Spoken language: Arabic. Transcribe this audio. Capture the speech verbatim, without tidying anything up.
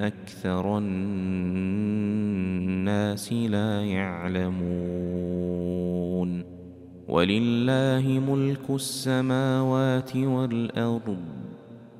أكثر الناس لا يعلمون ولله ملك السماوات والأرض